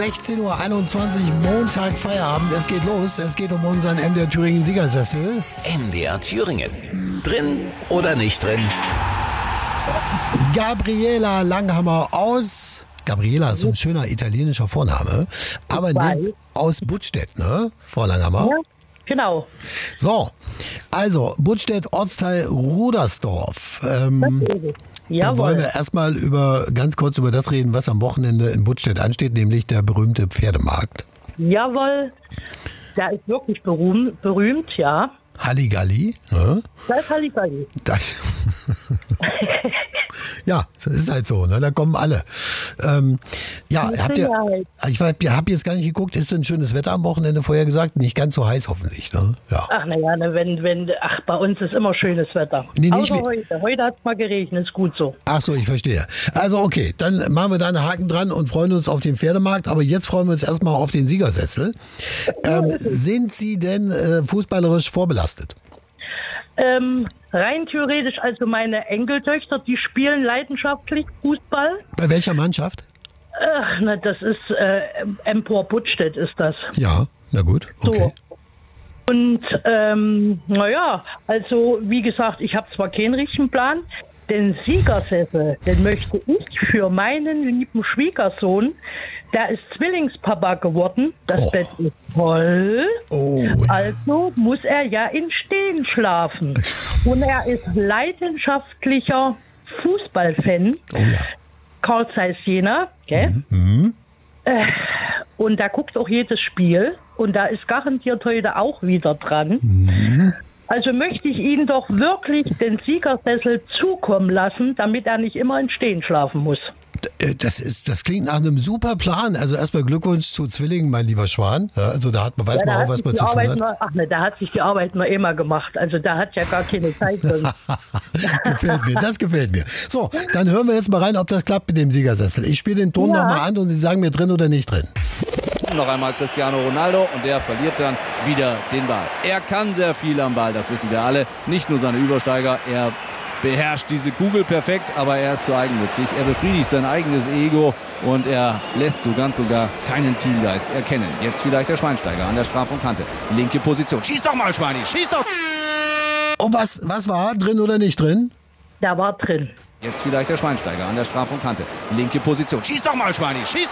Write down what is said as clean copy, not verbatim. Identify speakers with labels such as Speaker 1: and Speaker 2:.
Speaker 1: 16:21 Uhr, Montag, Feierabend. Es geht los. Es geht um unseren MDR Thüringen Siegersessel.
Speaker 2: MDR Thüringen. Drin oder nicht drin?
Speaker 1: Gabriela Langhammer aus... Gabriela ist so ein schöner italienischer Vorname. Aber nee, aus Buttstedt, ne, Frau Langhammer?
Speaker 3: Ja, genau.
Speaker 1: So, also Buttstedt, Ortsteil Rudersdorf. Da wollen wir erstmal ganz kurz über das reden, was am Wochenende in Buttstedt ansteht, nämlich der berühmte Pferdemarkt.
Speaker 3: Jawohl, der ist wirklich berühmt, ja.
Speaker 1: Halligalli, ne?
Speaker 3: Das ist Halligalli.
Speaker 1: Ja, das ist halt so, ne? Da kommen alle. Ich habe jetzt gar nicht geguckt, ist denn schönes Wetter am Wochenende vorher gesagt? Nicht ganz so heiß hoffentlich, ne? Ja.
Speaker 3: Ach naja, bei uns ist immer schönes Wetter.
Speaker 1: Nee,
Speaker 3: außer heute. Heute hat es mal geregnet, ist gut so.
Speaker 1: Ach so, ich verstehe. Also okay, dann machen wir da einen Haken dran und freuen uns auf den Pferdemarkt, aber jetzt freuen wir uns erstmal auf den Siegersessel. Sind Sie denn fußballerisch vorbelastet?
Speaker 3: Rein theoretisch, also meine Enkeltöchter, die spielen leidenschaftlich Fußball.
Speaker 1: Bei welcher Mannschaft?
Speaker 3: Das ist Empor Buttstedt ist das.
Speaker 1: Ja, na gut, okay.
Speaker 3: So. Und also wie gesagt, ich habe zwar keinen richtigen Plan, den Siegersessel, den möchte ich für meinen lieben Schwiegersohn, der ist Zwillingspapa geworden, das Bett ist voll, also muss er ja im Stehen schlafen. Und er ist leidenschaftlicher Fußballfan, Carl Zeiss Jena, gell? Und da guckt auch jedes Spiel und da ist garantiert heute auch wieder dran. Also möchte ich Ihnen doch wirklich den Siegersessel zukommen lassen, damit er nicht immer im Stehen schlafen muss.
Speaker 1: Das klingt nach einem super Plan. Also erstmal Glückwunsch zu Zwillingen, mein lieber Schwan. Ja, also da weiß man auch, was man zu tun hat.
Speaker 3: Da hat sich die Arbeit noch immer gemacht. Also da hat ja gar keine Zeit drin.
Speaker 1: Das gefällt mir. So, dann hören wir jetzt mal rein, ob das klappt mit dem Siegersessel. Ich spiele den Ton nochmal an und Sie sagen mir drin oder nicht drin.
Speaker 4: Noch einmal Cristiano Ronaldo und der verliert dann wieder den Ball. Er kann sehr viel am Ball, das wissen wir alle. Nicht nur seine Übersteiger, er beherrscht diese Kugel perfekt, aber er ist zu eigennützig. Er befriedigt sein eigenes Ego und er lässt so ganz und gar keinen Teamgeist erkennen. Jetzt vielleicht der Schweinsteiger an der Strafraumkante. Linke Position. Schieß doch mal, Schweini, schieß doch!
Speaker 1: Und was war? Drin oder nicht drin?
Speaker 3: Der war drin.
Speaker 4: Jetzt vielleicht der Schweinsteiger an der Strafraumkante. Linke Position. Schieß doch mal, Schweini, schieß!